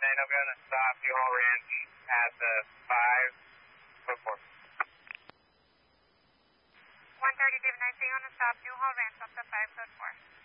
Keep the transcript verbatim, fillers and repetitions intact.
nine, I'm going to stop Newhall Ranch at the five foot four. one thirty, David nine, so you want to stop Newhall Ranch at the five foot four.